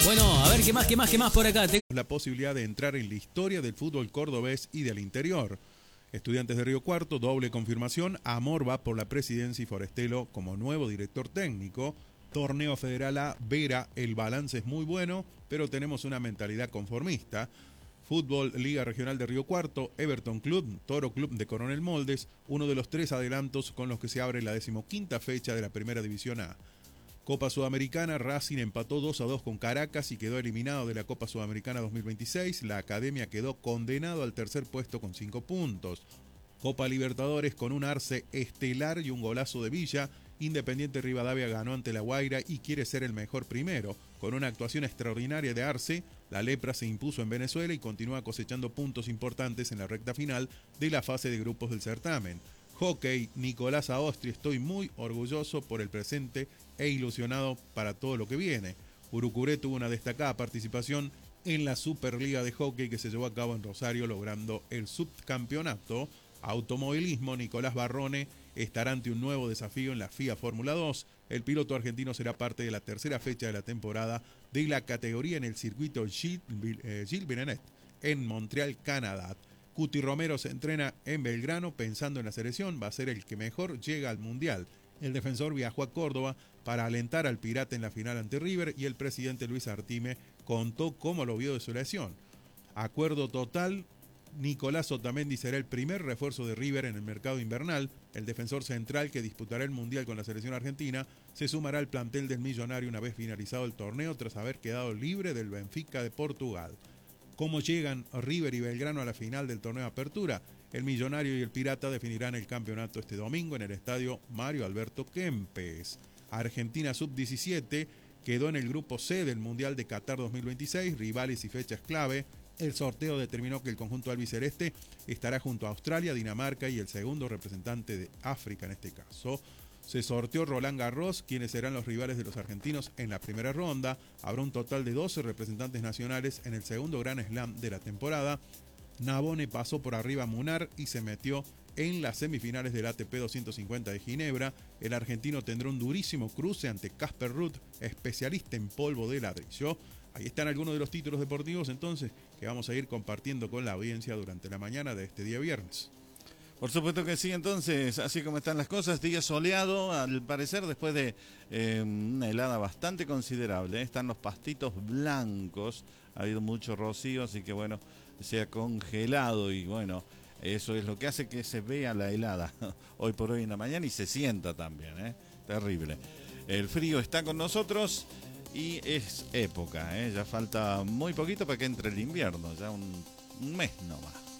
Bueno, a ver, ¿qué más por acá? La posibilidad de entrar en la historia del fútbol cordobés y del interior. Estudiantes de Río Cuarto, doble confirmación. Amor va por la presidencia y Forestelo como nuevo director técnico. Torneo Federal A, Vera, el balance es muy bueno, pero tenemos una mentalidad conformista. Fútbol, Liga Regional de Río Cuarto, Everton Club, Toro Club de Coronel Moldes, uno de los 3 adelantos con los que se abre la 15ª fecha de la Primera División A. Copa Sudamericana, Racing empató 2-2 con Caracas y quedó eliminado de la Copa Sudamericana 2026. La Academia quedó condenado al tercer puesto con 5 puntos. Copa Libertadores con un Arce estelar y un golazo de Villa. Independiente Rivadavia ganó ante La Guaira y quiere ser el mejor primero. Con una actuación extraordinaria de Arce, la Lepra se impuso en Venezuela y continúa cosechando puntos importantes en la recta final de la fase de grupos del certamen. Hockey, Nicolás Aostri, estoy muy orgulloso por el presente e ilusionado para todo lo que viene. Urucuré tuvo una destacada participación en la Superliga de Hockey que se llevó a cabo en Rosario, logrando el subcampeonato. Automovilismo, Nicolás Barrone estará ante un nuevo desafío en la FIA Fórmula 2. El piloto argentino será parte de la tercera fecha de la temporada de la categoría en el circuito Gilles Villeneuve en Montreal, Canadá. Cuti Romero se entrena en Belgrano pensando en la selección, va a ser el que mejor llega al Mundial. El defensor viajó a Córdoba para alentar al Pirata en la final ante River y el presidente Luis Artime contó cómo lo vio de su lesión. Acuerdo total, Nicolás Otamendi será el primer refuerzo de River en el mercado invernal. El defensor central que disputará el Mundial con la selección argentina se sumará al plantel del millonario una vez finalizado el torneo tras haber quedado libre del Benfica de Portugal. ¿Cómo llegan River y Belgrano a la final del torneo de apertura? El Millonario y el Pirata definirán el campeonato este domingo en el estadio Mario Alberto Kempes. Argentina Sub-17 quedó en el grupo C del Mundial de Qatar 2026, rivales y fechas clave. El sorteo determinó que el conjunto albiceleste estará junto a Australia, Dinamarca y el segundo representante de África en este caso. Se sorteó Roland Garros, quienes serán los rivales de los argentinos en la primera ronda. Habrá un total de 12 representantes nacionales en el segundo Grand Slam de la temporada. Navone pasó por arriba a Munar y se metió en las semifinales del ATP 250 de Ginebra. El argentino tendrá un durísimo cruce ante Casper Ruud, especialista en polvo de ladrillo. Ahí están algunos de los títulos deportivos entonces que vamos a ir compartiendo con la audiencia durante la mañana de este día viernes. Por supuesto que sí, entonces, así como están las cosas, día soleado, al parecer después de una helada bastante considerable, están los pastitos blancos, ha habido mucho rocío, así que bueno, se ha congelado y bueno, eso es lo que hace que se vea la helada hoy por hoy en la mañana y se sienta también, terrible. El frío está con nosotros y es época, ya falta muy poquito para que entre el invierno, ya un mes nomás.